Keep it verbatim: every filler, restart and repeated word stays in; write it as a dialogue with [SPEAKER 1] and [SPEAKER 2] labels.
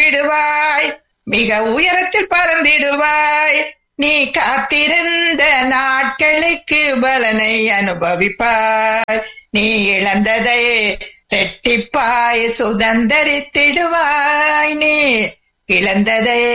[SPEAKER 1] விடுவாய், மிக உயரத்தில் பறந்திடுவாய். நீ காத்திருந்த நாட்களுக்கு பலனை அனுபவிப்பாய். நீ இழந்ததை ரெட்டிப்பாய் சுதந்தரித்திடுவாய். நீ இழந்ததை